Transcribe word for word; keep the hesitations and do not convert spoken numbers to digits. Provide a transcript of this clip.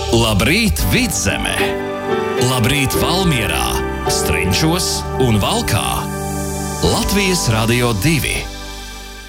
Labrīt, Vidzeme! Labrīt, Valmierā, Strenčos un Valkā! Latvijas Radio divi.